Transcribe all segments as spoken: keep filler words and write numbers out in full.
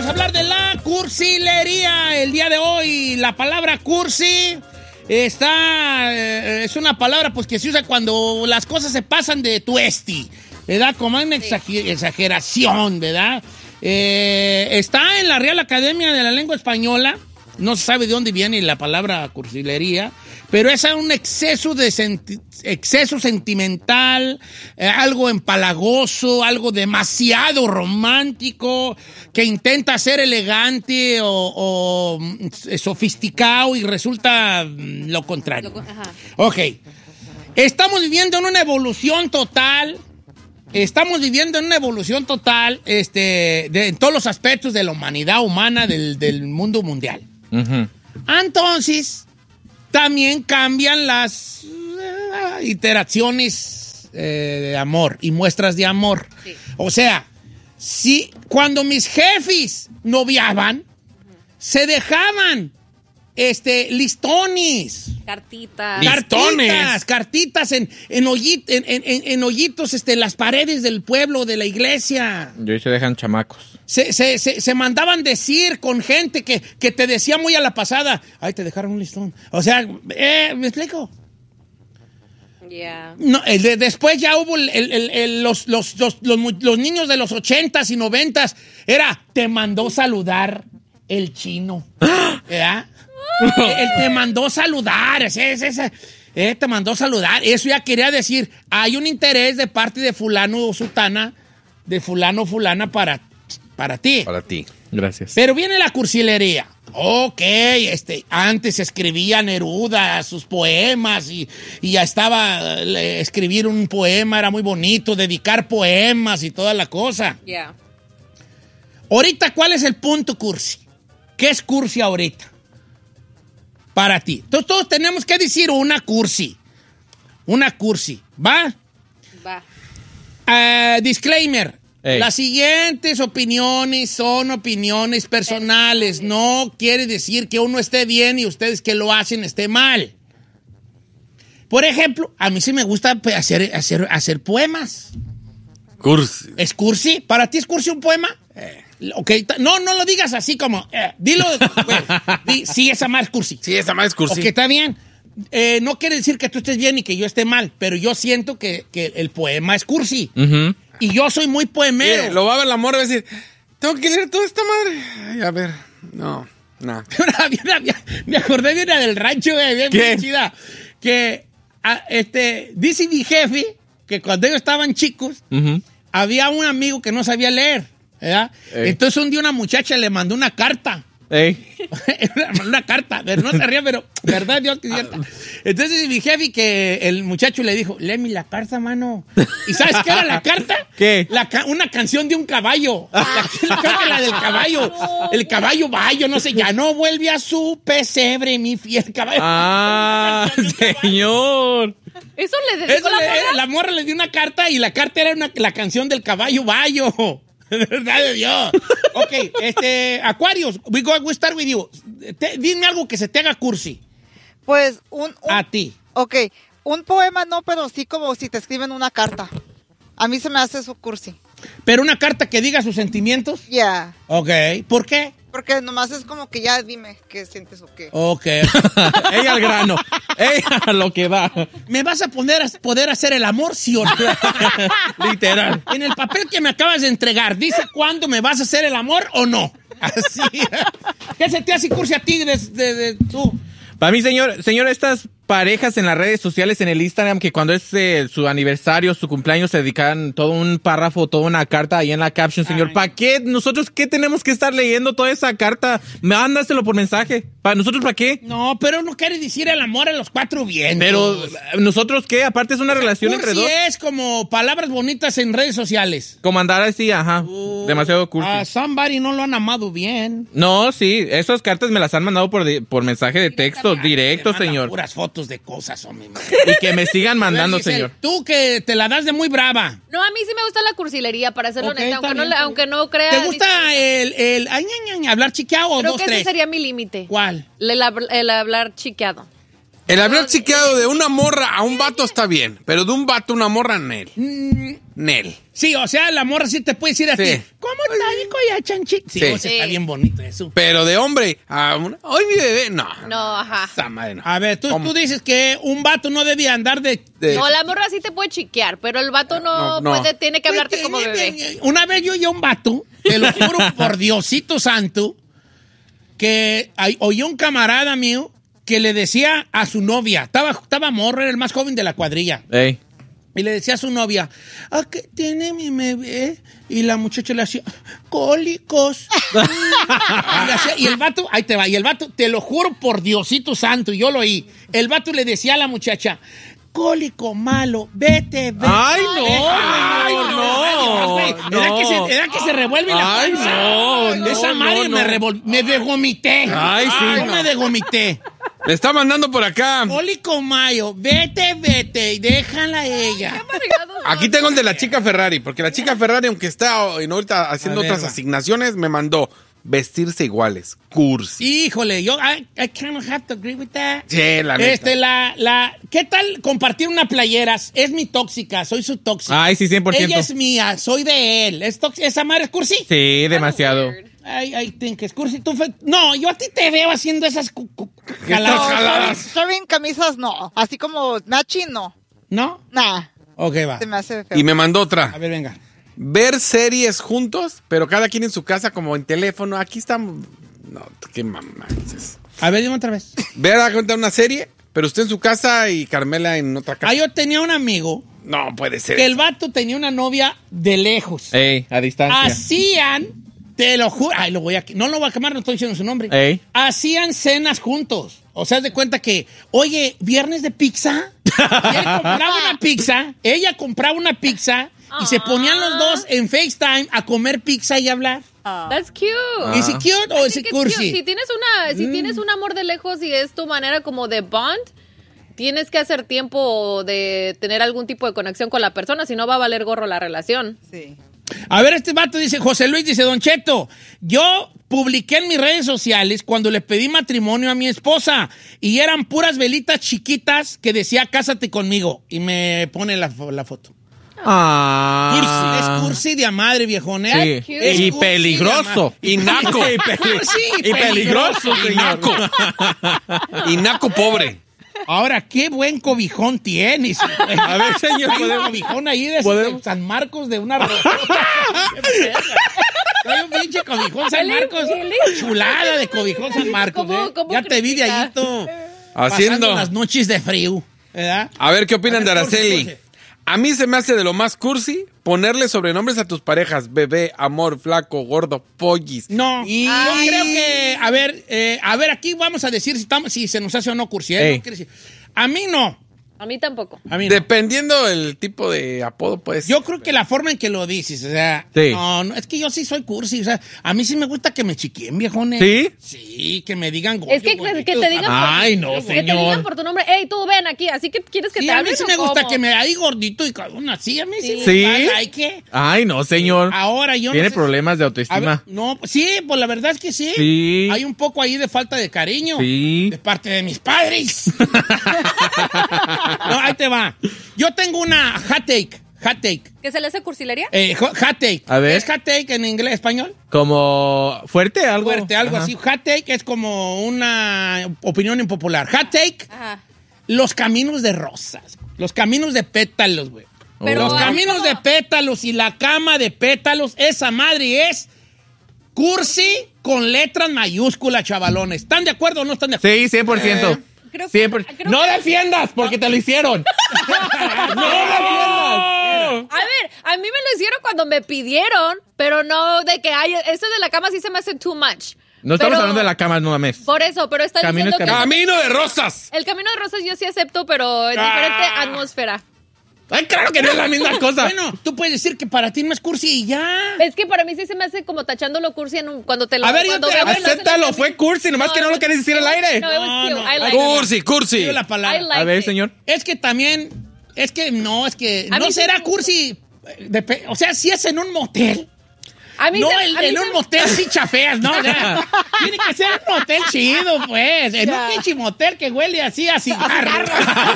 vamos a hablar de la cursilería el día de hoy. La palabra cursi está, eh, es una palabra pues que se usa cuando las cosas se pasan de tuesti, ¿verdad? Como una exager- exageración, ¿verdad? Eh, está en la Real Academia de la Lengua Española. No se sabe de dónde viene la palabra cursilería, pero es un exceso de senti- exceso sentimental, eh, algo empalagoso, algo demasiado romántico, que intenta ser elegante o, o mm, sofisticado y resulta mm, lo contrario. Lo- ajá. Ok. Estamos viviendo en una evolución total. Estamos viviendo en una evolución total este, de, en todos los aspectos de la humanidad humana, del, del mundo mundial. Uh-huh. Entonces, también cambian las uh, iteraciones eh, de amor y muestras de amor. Sí. O sea, si cuando mis jefes noviaban, uh-huh. se dejaban este, listones. Cartitas. Listones. Cartitas, cartitas en, en, hoyit- en, en, en- en hoyitos, este, en las paredes del pueblo, de la iglesia. Y hoy se dejan chamacos. Se, se, se, se mandaban decir con gente que, que te decía muy a la pasada, ay, te dejaron un listón. O sea, eh, ¿me explico? Yeah. No, el de- después ya hubo el- el- el- el- los, los, los, los, mu- los niños de los ochentas y noventas. Era, te mandó saludar el chino. ¿Verdad? Él te mandó saludar. Ese, ese, ese, eh, te mandó saludar. Eso ya quería decir, hay un interés de parte de fulano o sutana, de fulano o fulana para, para ti. Para ti. Gracias. Pero viene la cursilería. Ok, este, antes escribía Neruda sus poemas y, y ya estaba, eh, escribir un poema era muy bonito, dedicar poemas y toda la cosa. Yeah. Ahorita, ¿cuál es el punto cursi? ¿Qué es cursi ahorita? Para ti. Entonces, todos tenemos que decir una cursi. Una cursi. ¿Va? Va. Uh, disclaimer. Ey. Las siguientes opiniones son opiniones personales. Personales. No quiere decir que uno esté bien y ustedes que lo hacen esté mal. Por ejemplo, a mí sí me gusta pe- hacer, hacer, hacer poemas. Cursi. ¿Es cursi? ¿Para ti es cursi un poema? Eh, ok, ta- no, no lo digas así como... eh, dilo... pues, di, sí, esa más cursi. Sí, esta más es cursi. Ok, está bien. Eh, no quiere decir que tú estés bien y que yo esté mal, pero yo siento que, que el poema es cursi. Ujú. Y yo soy muy poemero. Mire, lo va a ver la morra y va a decir, tengo que leer toda esta madre. Ay, a ver, no, no. Una- una- una- me acordé de una del rancho, güey, bien, bien ¿Qué? chida. Que a- este, dice mi jefe que cuando ellos estaban chicos, Ujú. había un amigo que no sabía leer, ¿verdad? Ey. Entonces un día una muchacha le mandó una carta. Ey. Una carta, pero no se ría, pero verdad, Dios que es cierta. Entonces mi jefe que el muchacho le dijo, léeme la carta, mano. ¿Y sabes qué era la carta? ¿Qué? La ca- una canción de un caballo. La, creo que la del caballo. El caballo bayo, no sé, ya no vuelve a su pesebre, mi fiel caballo. Ah, señor. Eso le dedicó Eso la le- morra. la morra le dio una carta y la carta era una- la canción del caballo bayo. De verdad de Dios. Ok, este, Aquarius, we go, we start with you. Te- dime algo que se te haga cursi. Pues un, un A ti. ok, un poema no, pero sí como si te escriben una carta. A mí se me hace eso cursi. Pero una carta que diga sus sentimientos. Ya, Ok, ¿por qué? porque nomás es como que ya dime qué sientes o qué. Ok. Ella al grano. Ella a lo que va. ¿Me vas a poner a poder hacer el amor, sí o no? Literal. En el papel que me acabas de entregar, ¿dice cuándo me vas a hacer el amor o no? Así. ¿Qué se te hace cursi a ti de, de- de- tú? Para mí, señor, señor, estas parejas en las redes sociales, en el Instagram, que cuando es eh, su aniversario, su cumpleaños, se dedican todo un párrafo, toda una carta ahí en la caption, señor. Ay. ¿Para qué? ¿Nosotros qué tenemos que estar leyendo toda esa carta? Mándaselo por mensaje. ¿Para nosotros para qué? No, pero no quiere decir el amor a los cuatro vientos. Pero, ¿nosotros qué? Aparte es una relación entre cursi dos. es como palabras bonitas en redes sociales. Como andar así, ajá. Demasiado cursi. A somebody no lo han amado bien. No, sí, esas cartas me las han mandado por, di- por mensaje de texto, directo, Te mandan señor. puras fotos de cosas, hombre. Y que me sigan mandando, A ver, Giselle, señor. Tú que te la das de muy brava. No, a mí sí me gusta la cursilería, para serlo Ok, honesta, está aunque, no, bien, le- está aunque bien. no crea... ¿Te gusta el, el ay, ña, ña, ña, hablar chiqueado o Creo dos, que tres? ese sería mi límite. ¿Cuál? El, hab- el hablar chiqueado. El haber chiqueado de una morra a un vato está bien, pero de un vato a una morra, Nel. Nel. Sí, o sea, la morra sí te puede decir a Sí. ti, ¿cómo está, hijo ya, chanchito? Sí, Sí. o sea, está Sí. bien bonito eso. Pero de hombre a una... ¡Ay, mi bebé! No. No, ajá. Esa madre no. A ver, tú, ¿Cómo? tú dices que un vato no debía andar de... De- No, la morra sí te puede chiquear, pero el vato no, No, no. puede, tiene que hablarte como bebé. Una vez yo oí a un vato, te lo juro por Diosito Santo, que ay- oí a un camarada mío que le decía a su novia, estaba, estaba morro, era el más joven de la cuadrilla, Ey. y le decía a su novia, ¿a qué tiene mi bebé? Y la muchacha le hacía, cólicos. y, le hacía- y el vato, ahí te va, y el vato, te lo juro por Diosito Santo, y yo lo oí, el vato le decía a la muchacha, cólico malo, vete, vete. Ay, no, Ay, señor, no, güey. no. ¿Verdad que se, verdad que se revuelve la Ay, panza? no, no, Esa madre no, me no. revol... me degomité. Ay, sí. Yo me degomité. Le está mandando por acá. Cólico mayo, vete, vete, y déjala a ella. Aquí tengo el de la chica Ferrari, porque la chica Ferrari, aunque está en ahorita haciendo A ver, otras va. asignaciones, me mandó vestirse iguales. Cursi. Híjole, yo, I, I kind of have to agree with that. Sí, la neta. Este, la, la, ¿qué tal compartir una playera? Es mi tóxica, soy su tóxica. Ay, sí, cien por ciento. Ella es mía, soy de él. ¿Es tóxica? ¿Esa madre es cursi? Sí, demasiado. I, I think es cursi. Tú fe- no, yo a ti te veo haciendo esas cu- cu- Estas jaladas. jaladas. Showing camisas, no. Así como matching, no. ¿No? Nah, Ok, va. se me hace feo. Y me mandó A otra. ver, venga. Ver series juntos, pero cada quien en su casa como en teléfono. Aquí estamos... No, qué mamá. A ver, dime otra vez. Ver a contar una serie, pero usted en su casa y Carmela en otra casa. Ah, yo tenía un amigo No puede ser. que el vato tenía una novia de lejos. Ey, a distancia. Hacían, te lo juro, ay, lo voy a, no lo voy a quemar, no estoy diciendo su nombre. Ey. Hacían cenas juntos. O sea, haz de cuenta que, oye, viernes de pizza. Y él compraba una pizza, ella compraba una pizza y se ponían los dos en FaceTime a comer pizza y hablar. That's cute. ¿Es it cute o es Sí it que es cute. cursi? Si tienes una, si tienes un amor de lejos y es tu manera como de bond, tienes que hacer tiempo de tener algún tipo de conexión con la persona, si no va a valer gorro la relación. Sí. A ver, este vato dice, José Luis dice, Don Cheto, yo publiqué en mis redes sociales cuando le pedí matrimonio a mi esposa y eran puras velitas chiquitas que decía, cásate conmigo. Y me pone la, fo- la foto. Ah. Es cursi de a madre, viejón, ¿eh? Sí. cute. Es Y cursi peligroso. Y naco. Y, peli- Sí, y peligroso, Y señor. naco. Y naco pobre. Ahora, qué buen cobijón tienes. A ver, señor, Hay un podemos- cobijón ahí de, podemos- de San Marcos de una ropa. Hay un pinche cobijón San Marcos. Chulada de cobijón San Marcos. ¿Cómo- ¿eh? cómo Ya te vi de critica? allito. Haciendo. Pasando las noches de frío. ¿Verdad? A ver qué opinan de A ver, cursi, Araceli. cursi. A mí se me hace de lo más cursi ponerle sobrenombres a tus parejas. Bebé, amor, flaco, gordo, pollis. No, Y- yo creo que, a ver, eh, a ver, aquí vamos a decir si, estamos, si se nos hace o no cursi. ¿eh? Ey. No quiere decir- A mí no. A mí tampoco. A mí no. Dependiendo del tipo de apodo, pues. Yo creo que la forma en que lo dices, o sea, Sí. no, no, es que yo sí soy cursi, o sea, a mí sí me gusta que me chiquien, viejones. ¿Sí? Sí, que me digan Es que, gordo, que te gordito. digan Ay, por, no, que te señor. digan por tu nombre, hey, tú ven aquí, así que quieres que Sí, te a mí hablen sí o me gusta cómo? que me ahí gordito y cabrón así, a mí sí, me ¿Sí? gusta, hay que. Ay, no, señor. Ahora yo no Tiene sé- problemas de A autoestima. ver, no, sí, pues la verdad es que sí. Sí. Hay un poco ahí de falta de cariño. Sí. De parte de mis padres. No, ahí te va. Yo tengo una hot take. Hot take. ¿Que se le hace cursilería? Eh, hot hot take. A ver. ¿Qué es hot take en inglés, español? Como fuerte, algo. Fuerte, algo Ajá. así. Hot take es como una opinión impopular. Hot take, Ajá. los caminos de rosas. Los caminos de pétalos, güey. Pero Los hay caminos como- de pétalos y la cama de pétalos, esa madre es cursi con letras mayúsculas, chavalones. ¿Están de acuerdo o no están de acuerdo? Sí, cien por ciento. Creo que- cien por ciento. creo No que- defiendas porque te lo hicieron. No defiendas. A ver, a mí me lo hicieron cuando me pidieron, pero no de que hay, eso de la cama sí se me hace too much. No estamos Pero- hablando de la cama, no mames. Por eso, pero está Camino diciendo es que ¡Camino de rosas! el camino de rosas yo sí acepto, pero en diferente Ah. atmósfera. Ay, claro que no es la misma cosa. Bueno, tú puedes decir que para ti no es cursi y ya. Es que para mí sí se me hace como tachándolo cursi en un- cuando te lo A ver, yo cuando te- veo a ver, que lo hacen acéptalo, en- fue cursi, nomás que no lo quieres decir al aire. No, it was No, cute. no. I like it. Cursi, cursi. Digo la I palabra. like A ver, it. señor. Es que también, es que no, es que A no mí sí será me gusta. cursi. eh, depe- o sea, si es en un motel. A mí no se- el- a mí en se- un motel sí chafeas, ¿no? O sea, tiene que ser un motel chido, pues. En Ya. un pinche motel que huele así a cigarro.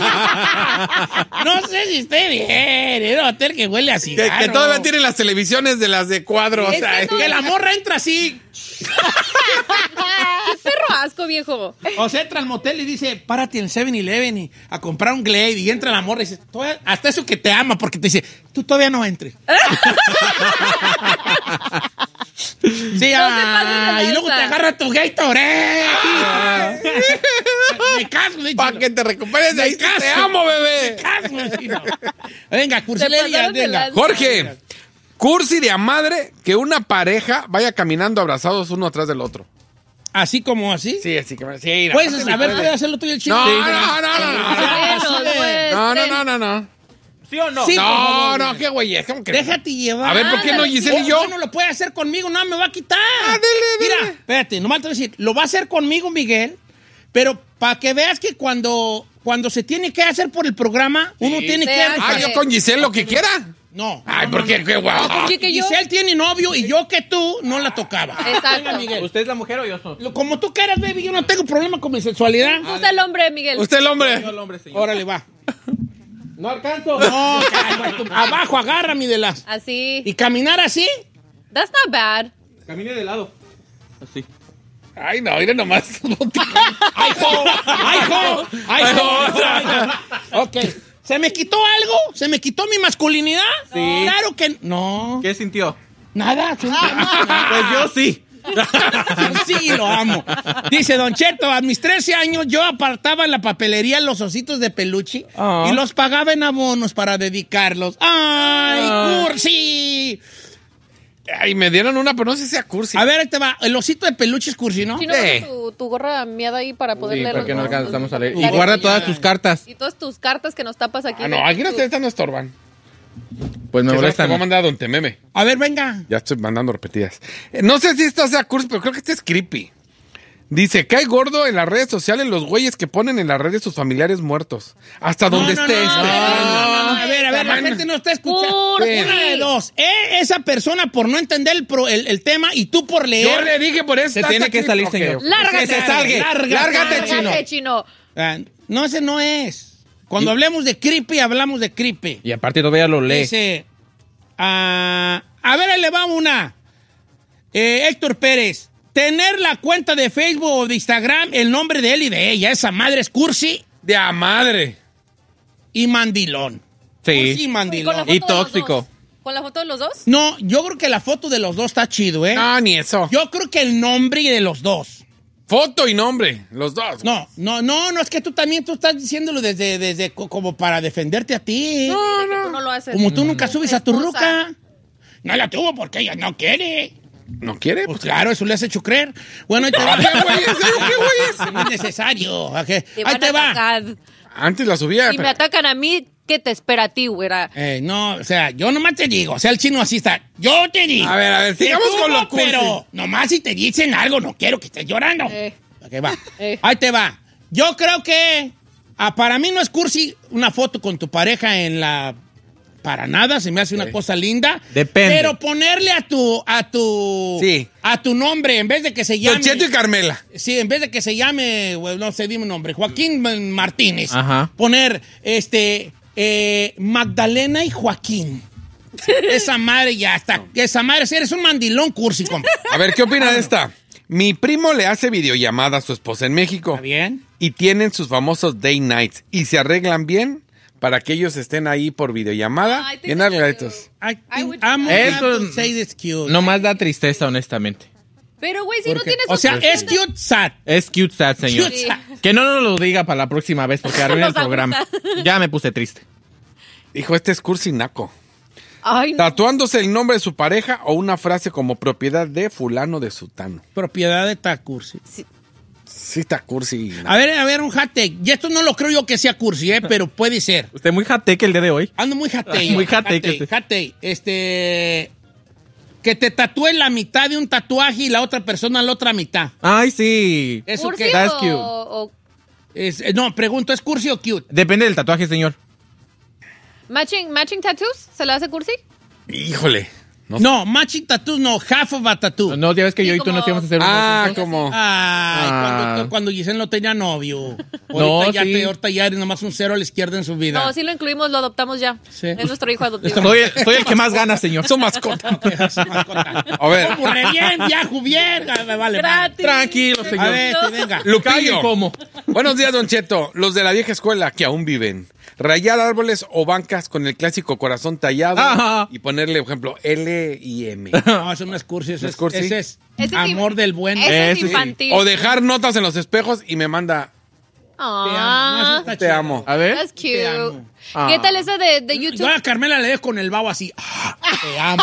No sé si esté bien. En un motel que huele a Que, cigarro. que todavía tienen las televisiones de las de cuadro. O Es sea, que no- Que la morra entra así. ¡Qué perro asco, viejo! O sea, entra al motel y dice, párate en seven eleven y a comprar un Glade. Y entra la morra y dice, "Todavía-", hasta eso que te ama, porque te dice, tú todavía no entres. Sí, ah, pases de y luego te lanza. agarra tu Gatorade. Me caso, de para que te recuperes de ahí. Me caso. Te amo, bebé. caso, chino. Venga, cursilería, pasaron de venga. lanza. Jorge, cursi de a madre que una pareja vaya caminando abrazados uno atrás del otro. Así como así. Sí, así que sí. Pues, aparte a me ver, puede. ¿puedes hacerlo tú y el chino? No, Sí. no, no, no, no, Que Así nos de- muestren. no, no, no, no, no. ¿Sí o no? Sí, por No, favor, no, qué güey, ¿cómo que? Déjate llevar. A ver, ¿por qué no Ándale, Giselle y Oh, yo? usted no lo puede hacer conmigo, no me va a quitar. Ah, dele, dele. Mira, espérate, nomás te voy a decir, lo va a hacer conmigo, Miguel, pero para que veas que cuando, cuando se tiene que hacer por el programa, uno tiene Se que... hace. Ah, yo con Giselle lo que quiera. No. Ay, no, ¿por no, qué? no. Qué guau. Porque que yo... Giselle tiene novio y yo que tú no la tocaba. Exacto. Venga, Miguel. ¿Usted es la mujer o yo soy? Lo- Como tú quieras, baby, yo no tengo problema con mi sexualidad. Tú eres el hombre, Miguel. Usted el hombre. Yo el hombre, señor. Órale, va. No alcanzo. No, calma, tú- abajo, agárrame de las... Así. Y caminar así. That's not bad. Camine de lado. Así. Ay, no, mire nomás. ¡Ay, jo! ¡Ay, jo! ¡Ay, jo! Ay, jo. Ok. ¿Se me quitó algo? ¿Se me quitó mi masculinidad? Sí. Claro que no. ¿Qué sintió? Nada. Pues yo sí. Sí, lo amo. Dice Don Cheto, a mis trece años yo apartaba en la papelería los ositos de peluche Ah. y los pagaba en abonos para dedicarlos. ¡Ay, Ah. cursi! Ay, me dieron una, pero no sé si sea cursi. A ver, ahí te va. El osito de peluche es cursi, ¿no? Si no, Sí. tu, tu gorra miada ahí para poder Sí, leer porque los- no alcanzamos a leer. Y La- guarda todas tus cartas. Y todas tus cartas que nos tapas aquí. Ah, no, aquí no, estas no estorban. Pues me Que sabes que molestan. voy a mandar a Don Tememe. A ver, venga. Ya estoy mandando repetidas. Eh, no sé si esta sea cursi, pero creo que este es creepy. Dice, cae gordo en las redes sociales los güeyes que ponen en las redes sus familiares muertos. Hasta donde No, no, esté no, este. no, no, no, no, a ver, a ver, la Tamaño. gente no está escuchando. Cursi. Una de dos. Eh, esa persona por no entender el, pro- el- el tema y tú por leer. Yo le dije por eso. Se está tiene que creepy. salir, Ok, señor. ok. Lárgate. Que se salga. Lárgate, Lárgate, chino. Lárgate, chino. Ah, no, ese no es. Cuando hablemos de creepy, hablamos de creepy. Y aparte todavía lo lee. Dice, ah, a ver, ahí le va una. Eh, Héctor Pérez, tener la cuenta de Facebook o de Instagram, el nombre de él y de ella, esa madre es cursi De a madre. y mandilón. Sí. Cursi y ¿Y con la mandilón. foto Y de los tóxico. dos? ¿Con la foto de los dos? No, yo creo que la foto de los dos está chido, ¿eh? No, ni eso. Yo creo que el nombre de los dos. Foto y nombre, los dos. No, no, no, no, es que tú también tú estás diciéndolo desde, desde co- como para defenderte a ti. No, no. Tú no lo haces. Como tú nunca subes a tu Esposa. ruca. No la tuvo porque ella no quiere. ¿No quiere? Pues claro, eso le has hecho creer. Bueno, ahí te va. ¿Qué güey es? ¿Qué güey es? No es necesario. Ok. Te Ahí van te a va. atacar. Antes la subía. Si pero- me atacan a mí, ¿qué te espera a ti, güera? Eh, no, o sea, yo nomás te digo, o sea, el chino así está. Yo te digo. A ver, a ver, sigamos Estuvo, con lo cursi. Pero nomás si te dicen algo, no quiero que estés llorando. Eh. Ok, va. Eh. Ahí te va. Yo creo que ah, para mí no es cursi una foto con tu pareja en la... Para nada, se me hace una cosa linda. Depende. Pero ponerle a tu... A tu... Sí. A tu nombre, en vez de que se llame... Don Cheto y Carmela. Sí, en vez de que se llame, bueno, no sé, dime un nombre, Joaquín Martínez. Ajá. Poner, este, eh, Magdalena y Joaquín. Esa madre ya está. Esa madre, si eres un mandilón cursi, compa. A ver, ¿qué opina de esta? Mi primo le hace videollamada a su esposa en México. ¿Está bien? Y tienen sus famosos day nights. Y se arreglan bien para que ellos estén ahí por videollamada. Ay, te Bien quiero. arregladitos. I I think would- I'm Eso gonna have to say this cute. No más da tristeza, honestamente. Pero, güey, si no Porque- tienes... o sea, otra es cuenta- cute sad. Es cute sad, señor. Sí. Que no nos lo diga para la próxima vez porque arruina el Nos programa. aguanta. Ya me puse triste. Hijo, este es cursi naco. Ay, no. Tatuándose el nombre de su pareja o una frase como propiedad de fulano de sutano. Propiedad de esta cursi. Sí está cursi. A ver, a ver, un hot take. Y esto no lo creo yo que sea cursi, ¿eh? Pero puede ser. Usted muy jateque el día de hoy. Ando muy jatei. Muy jatei que Jatei, te- jatei. Este... Que te tatúe la mitad de un tatuaje y la otra persona la otra mitad. Ay, sí. ¿Eso ¿Cursi qué? That's o- cute. o Es- eh, no, pregunto, ¿es cursi o cute? Depende del tatuaje, señor. matching, matching tattoos? ¿Se le hace cursi? Híjole. No, No, matching tattoos no, half of a tattoo. No, ya ves que Sí, yo y tú como- nos íbamos a hacer unos Ah, juntos. como. Ay, Ah. cuando, cuando Giselle no tenía novio. No, Ahorita ya sí. te, ahorita ya eres nomás un cero a la izquierda en su vida. No, sí lo incluimos, lo adoptamos ya. Sí. Es nuestro hijo adoptivo. Soy, soy el que más gana, señor. Son mascota. A ver. ¿Cómo re bien, viajo bien? Ah, me vale. Gratis. Tranquilo, A señor. ver, te venga. Lupillo. ¿Cómo? Buenos días, Don Cheto. Los de la vieja escuela que aún viven. Rayar árboles o bancas con el clásico corazón tallado Ajá. y ponerle, por ejemplo, L y M. No, eso no es cursi, eso ¿No es, es cursi? ese es Ese sí- amor del bueno. Ese es Ese sí. infantil. O dejar notas en los espejos y me manda, Te amo. No, eso Ah, está te chido. amo. A ver. that's Te amo. cute. Ah. ¿Qué tal ese de, de YouTube? Yo a Carmela le dejo con el babo así. Ah, te amo.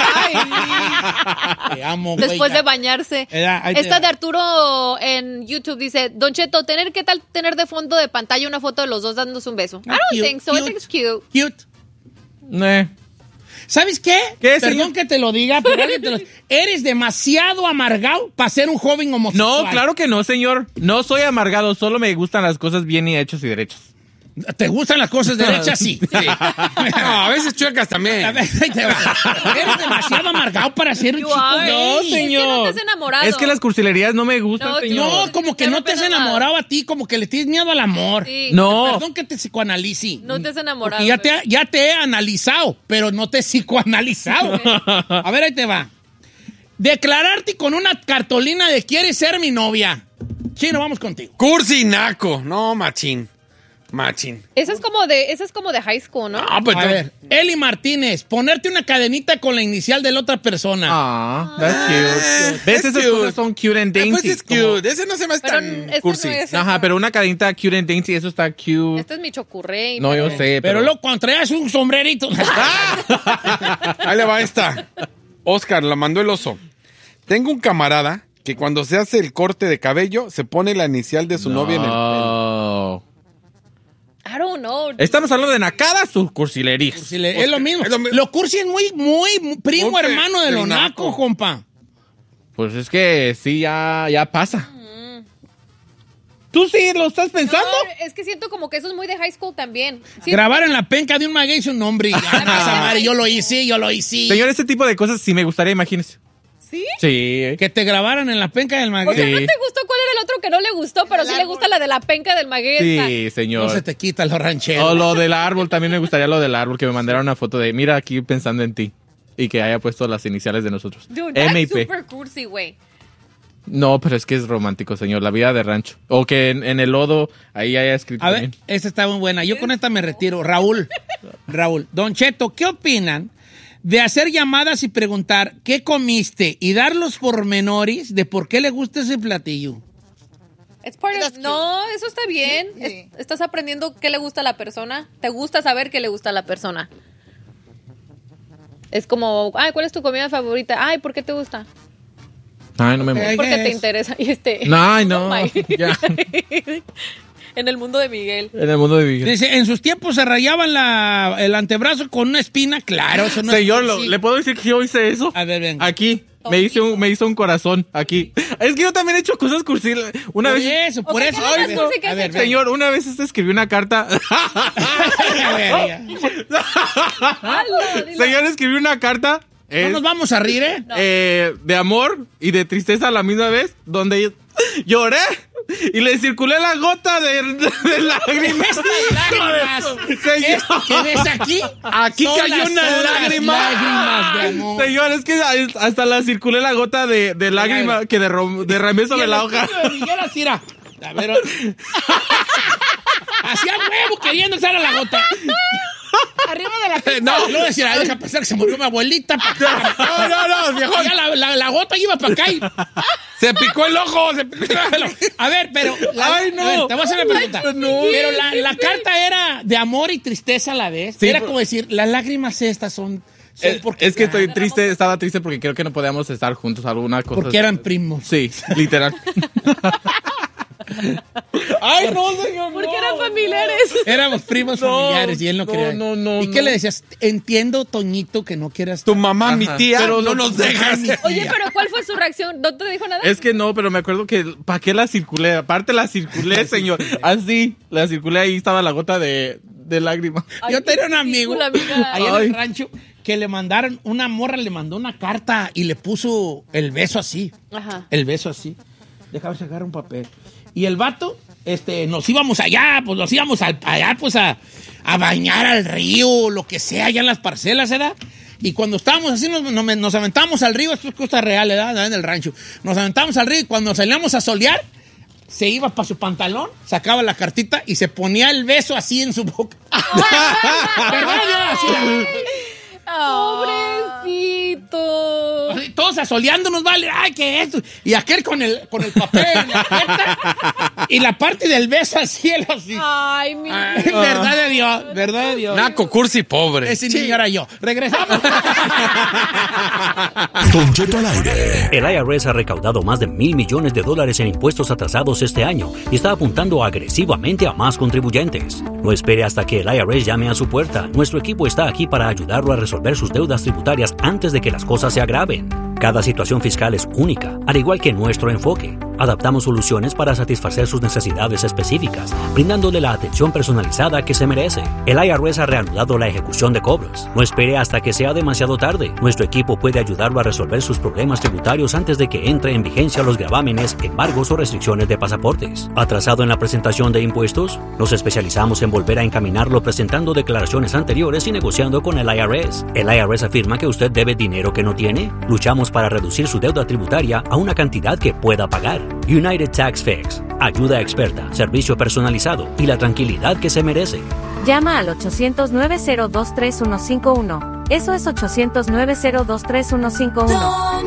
Te amo, güey. Después ya. de bañarse. Era- ahí te Esta da. de Arturo en YouTube dice, Don Cheto, tener ¿qué tal tener de fondo de pantalla una foto de los dos dándose un beso? I Ah, don't cute, think so. I cute. think it's cute. Cute. Eh. ¿Sabes qué? ¿Qué, Perdón señor? que te lo diga, pero alguien te lo... Eres demasiado amargado para ser un joven homosexual. No, claro que no, señor. No soy amargado, solo me gustan las cosas bien y hechas y derechas. ¿Te gustan las cosas derechas? Sí. Sí. No, a veces chuecas A también. ver, ahí te va. Eres demasiado amargado para ser un You chico are. gay. No, señor. Es que no te has enamorado. Es que las cursilerías no me gustan, No, señor. No, como que Ya no no te has pena nada. enamorado a ti, como que le tienes miedo al amor. Sí. No. Perdón que te psicoanalice. No te has enamorado. Porque ya te, ya te he analizado, pero no te he psicoanalizado. A ver, ahí te va. Declararte con una cartolina de ¿quieres ser mi novia? Chino, vamos contigo. Cursi naco. No, machín. Machín. Eso es como de, eso es como de high school, ¿no? Ah, pues A ver, Eli Martínez, ponerte una cadenita con la inicial de la otra persona. Ah, that's cute. ¿Ves? es Esas cute. cosas son cute and dainty. Pues es como- cute. Ese no se me hace Pero tan este cursi. no es- Ajá, pero una cadenita cute and dainty, eso está cute. Este es mi chocurrey. No, yo pero- sé, Pero pero... luego cuando traías un sombrerito. Ahí le va esta. Oscar, la mandó el oso. Tengo un camarada que cuando se hace el corte de cabello se pone la inicial de su novia en el pelo. No. I don't know. Estamos hablando de nacadas o cursilerías. Si le- es lo mismo. Es lo mi- Lo cursi es muy, muy, muy primo Muy pe- hermano de del lo naco, naco. compa. Pues es que sí, ya, ya pasa. ¿Tú sí lo estás pensando? No, es que siento como que eso es muy de high school también. Sí, Grabar en la penca de un maguey su nombre. y, ah, esa madre, yo lo hice, yo lo hice. Señor, ese tipo de cosas sí me gustaría, imagínese. ¿Sí? Sí. Que te grabaran en la penca del O maguey. sea, Sí. ¿no te gustó cuál era el otro que no le gustó? Pero sí le gusta la de la penca del maguey. esta. Sí, señor. No se te quita lo ranchero. O lo del árbol, también me gustaría lo del árbol, que me mandaran una foto de, mira aquí pensando en ti. Y que haya puesto las iniciales de nosotros. Dude, M I that's P. super cursi, güey. No, pero es que es romántico, señor, la vida de rancho. O que en, en el lodo ahí haya escrito A ver, también. esta está muy buena. Yo con esta me retiro. Raúl, Raúl. Don Cheto, ¿qué opinan de hacer llamadas y preguntar qué comiste y dar los pormenores de por qué le gusta ese platillo? It's part of- That's cute. no, eso está bien. Sí. Es- estás aprendiendo qué le gusta a la persona. Te gusta saber qué le gusta a la persona. Es como, ay, ¿cuál es tu comida favorita? Ay, ¿por qué te gusta? Ay, no me Ok. muero. Porque te guess. interesa. Y este, Ay, no, Oh my. ya. En el mundo de Miguel. En el mundo de Miguel. Dice, en sus tiempos se rayaban la, el antebrazo con una espina. Claro, eso no es Señor, lo- cursi. ¿le puedo decir que yo hice eso? A ver, venga. Aquí. Me hice, un, me hizo un corazón, aquí. Es que yo también he hecho cosas cursi. Una Por vez... eso, por Ok, eso. ¿qué A le ver, cursi que a has ver, hecho? venga. Señor, una vez este escribí una carta... A ver, ya. Hazlo, dilo. Señor, escribí una carta... No es- nos vamos a rir, ¿eh? eh, de amor y de tristeza a la misma vez, donde yo lloré y le circulé la gota de, de lágrimas. lágrimas. Señor, Esto que ves aquí, Aquí son cayó las- una son las lágrima. lágrimas de amor. Señor, es que hasta la circulé la gota de, de lágrima que derrom- derramé sobre la hoja. De Miguel así era. A ver, hacía huevo queriendo echar a la gota. Arriba de la pista. No, luego decía, "Ay, deja pensar que se murió mi abuelita. No, no, no, viejo. Ya la, la, la gota iba para acá. y- Se picó el ojo. Se picó el ojo. A ver, pero. la- Ay, no. a ver, te voy a hacer una pregunta. no. Pero la, la carta era de amor y tristeza a la vez. Sí, era pero- como decir, las lágrimas estas son. son Es, porque, es que estoy triste, estaba triste porque creo que no podíamos estar juntos, alguna cosa. porque eran primos. Sí, literal. Ay, no, señor. Porque no. eran familiares. Éramos primos No, familiares y él no, no, quería. no, no, ¿Y qué no. le decías? Entiendo, Toñito, que no quieras. Tu mamá, mi Ajá. tía, Pero no lo- nos dejas. Oye, pero ¿cuál fue su reacción? ¿No te dijo nada? Es que no, pero me acuerdo que ¿para qué la circulé? Aparte la circulé, señor. Así, la circulé, ahí estaba la gota de, de lágrima. Ay, Yo tenía un qué amigo ridícula, amiga. ahí en Ay. el rancho que le mandaron, una morra le mandó una carta y le puso el beso así. Ajá. El beso así. Déjame sacar un papel. Y el vato, este, nos íbamos allá, pues nos íbamos al, allá, pues a, a bañar al río, lo que sea, allá en las parcelas, ¿verdad? Y cuando estábamos así, nos, nos, nos aventamos al río, esto es cosa real, ¿verdad? En el rancho. Nos aventamos al río y cuando salíamos a solear, se iba para su pantalón, sacaba la cartita y se ponía el beso así en su boca. ¿Verdad? Así, ¡Pobrecito! así, todos asoleándonos, vale. ¡Ay, qué es esto! Y aquel con el, con el papel en la jeta, y la parte del beso al cielo así. Ay, mi Ay, verdad de Dios, verdad de Dios. Naco, cursi, pobre. Ese niño era yo. Regresamos. Don Cheto al aire. El I R S ha recaudado más de mil millones de dólares en impuestos atrasados este año y está apuntando agresivamente a más contribuyentes. No espere hasta que el I R S llame a su puerta. Nuestro equipo está aquí para ayudarlo a resolver sus deudas tributarias antes de que las cosas se agraven. Cada situación fiscal es única, al igual que nuestro enfoque. Adaptamos soluciones para satisfacer sus necesidades específicas, brindándole la atención personalizada que se merece. El I R S ha reanudado la ejecución de cobros. No espere hasta que sea demasiado tarde. Nuestro equipo puede ayudarlo a resolver sus problemas tributarios antes de que entre en vigencia los gravámenes, embargos o restricciones de pasaportes. ¿Atrasado en la presentación de impuestos? Nos especializamos en volver a encaminarlo presentando declaraciones anteriores y negociando con el I R S. ¿El I R S afirma que usted debe dinero que no tiene? Luchamos para reducir su deuda tributaria a una cantidad que pueda pagar. United Tax Fix. Ayuda experta, servicio personalizado y la tranquilidad que se merece. Llama al ochocientos, nueve cero dos, tres uno cinco uno. Eso es ochocientos, nueve cero dos, tres uno cinco uno.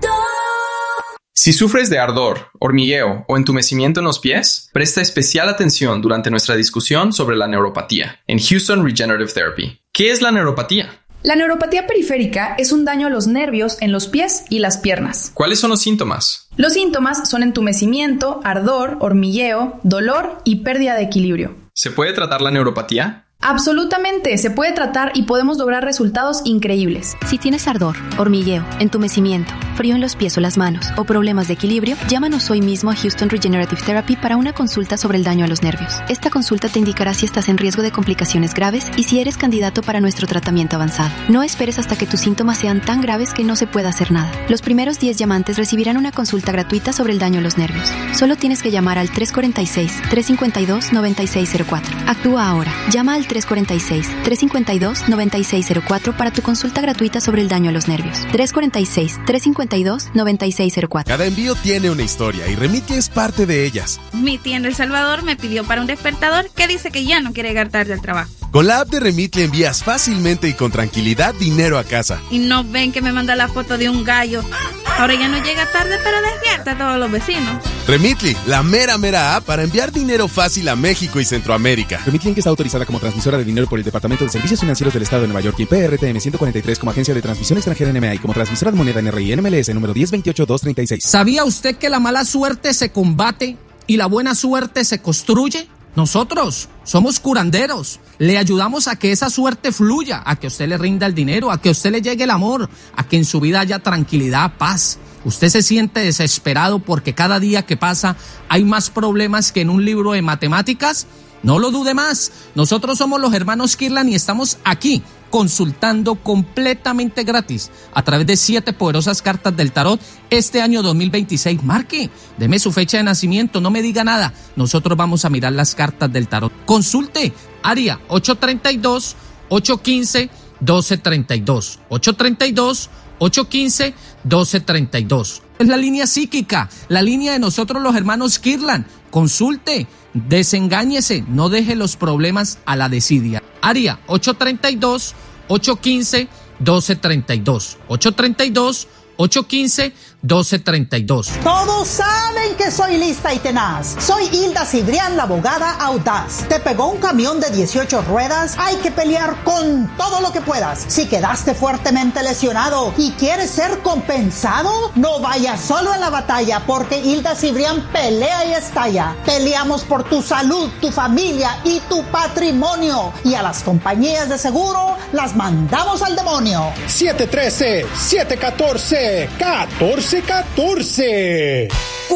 Si sufres de ardor, hormigueo o entumecimiento en los pies, presta especial atención durante nuestra discusión sobre la neuropatía en Houston Regenerative Therapy. ¿Qué es la neuropatía? La neuropatía periférica es un daño a los nervios en los pies y las piernas. ¿Cuáles son los síntomas? Los síntomas son entumecimiento, ardor, hormigueo, dolor y pérdida de equilibrio. ¿Se puede tratar la neuropatía? Absolutamente, se puede tratar y podemos lograr resultados increíbles. Si tienes ardor, hormigueo, entumecimiento, frío en los pies o las manos o problemas de equilibrio, llámanos hoy mismo a Houston Regenerative Therapy para una consulta sobre el daño a los nervios. Esta consulta te indicará si estás en riesgo de complicaciones graves y si eres candidato para nuestro tratamiento avanzado. No esperes hasta que tus síntomas sean tan graves que no se pueda hacer nada. Los primeros diez llamantes recibirán una consulta gratuita sobre el daño a los nervios. Solo tienes que llamar al tres cuatro seis, tres cinco dos, nueve seis cero cuatro. Actúa ahora. Llama al tres cuatro seis, tres cinco dos, nueve seis cero cuatro para tu consulta gratuita sobre el daño a los nervios. tres cuatro seis, tres cinco dos, nueve seis cero cuatro. Cada envío tiene una historia y Remitly es parte de ellas. Mi tía en El Salvador me pidió para un despertador que dice que ya no quiere llegar tarde al trabajo. Con la app de Remitly envías fácilmente y con tranquilidad dinero a casa. Y no ven que me manda la foto de un gallo. Ahora ya no llega tarde, pero despierta a todos los vecinos. Remitly, la mera mera app para enviar dinero fácil a México y Centroamérica. Remitly, en que está autorizada como transmisora de dinero por el Departamento de Servicios Financieros del Estado de Nueva York y P R T M ciento cuarenta y tres como agencia de transmisión extranjera N M A y como transmisora de moneda N R I N M L S número diez veintiocho dos treinta y seis. ¿Sabía usted que la mala suerte se combate y la buena suerte se construye? Nosotros somos curanderos. Le ayudamos a que esa suerte fluya, a que usted le rinda el dinero, a que usted le llegue el amor, a que en su vida haya tranquilidad, paz. Usted se siente desesperado porque cada día que pasa hay más problemas que en un libro de matemáticas. No lo dude más. Nosotros somos los hermanos Kirlan y estamos aquí consultando completamente gratis a través de siete poderosas cartas del tarot este año dos mil veintiséis. Marque, deme su fecha de nacimiento, no me diga nada. Nosotros vamos a mirar las cartas del tarot. Consulte, área ocho tres dos, ocho uno cinco, uno dos tres dos. ocho tres dos, ocho uno cinco, uno dos tres dos. Es la línea psíquica, la línea de nosotros los hermanos Kirlan. Consulte, desengáñese, no deje los problemas a la desidia. Área ocho tres dos, ocho uno cinco, uno dos tres dos. ocho tres dos, ocho uno cinco, uno dos tres dos. Todos saben que soy lista y tenaz. Soy Hilda Cibrián, la abogada audaz. ¿Te pegó un camión de dieciocho ruedas? Hay que pelear con todo lo que puedas. Si quedaste fuertemente lesionado y quieres ser compensado, no vayas solo en la batalla, porque Hilda Cibrián pelea y estalla. Peleamos por tu salud, tu familia y tu patrimonio. Y a las compañías de seguro las mandamos al demonio. siete uno tres, siete uno cuatro, uno cuatro uno cuatro.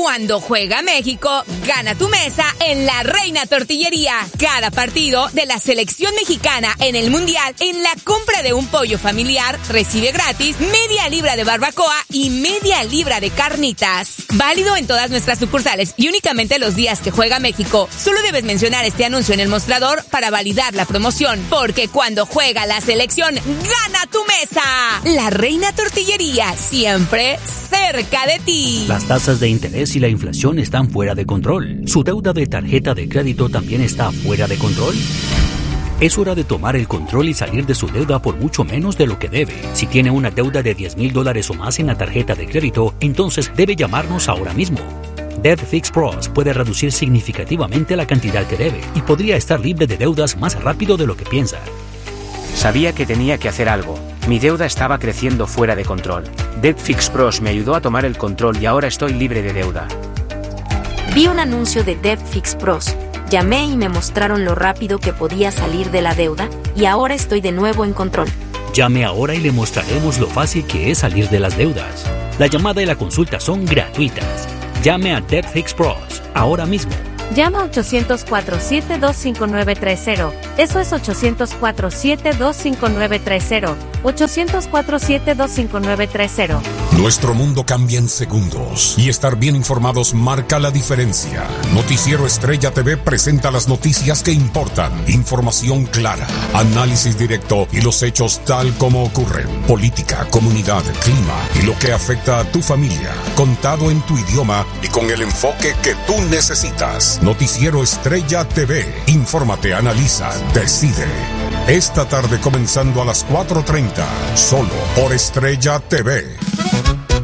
Cuando juega México, gana tu mesa en La Reina Tortillería. Cada partido de la selección mexicana en el Mundial, en la compra de un pollo familiar, recibe gratis media libra de barbacoa y media libra de carnitas. Válido en todas nuestras sucursales y únicamente los días que juega México. Solo debes mencionar este anuncio en el mostrador para validar la promoción, porque cuando juega la selección, gana tu mesa. La Reina Tortillería, siempre cerca de ti. Las tasas de interés y la inflación están fuera de control. ¿Su deuda de tarjeta de crédito también está fuera de control? Es hora de tomar el control y salir de su deuda por mucho menos de lo que debe. Si tiene una deuda de diez mil dólares o más en la tarjeta de crédito, entonces debe llamarnos ahora mismo. Debt Fix Pros puede reducir significativamente la cantidad que debe y podría estar libre de deudas más rápido de lo que piensa. Sabía que tenía que hacer algo. Mi deuda estaba creciendo fuera de control. Debt Fix Pros me ayudó a tomar el control y ahora estoy libre de deuda. Vi un anuncio de Debt Fix Pros. Llamé y me mostraron lo rápido que podía salir de la deuda y ahora estoy de nuevo en control. Llame ahora y le mostraremos lo fácil que es salir de las deudas. La llamada y la consulta son gratuitas. Llame a Debt Fix Pros ahora mismo. Llama a ochocientos cuatro, siete dos cinco nueve tres cero. Eso es ochocientos cuatro, siete dos cinco nueve tres cero. ochocientos cuatro, siete dos cinco nueve tres cero. Nuestro mundo cambia en segundos y estar bien informados marca la diferencia. Noticiero Estrella T V presenta las noticias que importan, información clara, análisis directo y los hechos tal como ocurren. Política, comunidad, clima y lo que afecta a tu familia, contado en tu idioma y con el enfoque que tú necesitas. Noticiero Estrella T V. Infórmate, analiza, decide. Esta tarde comenzando a las cuatro treinta, solo por Estrella T V.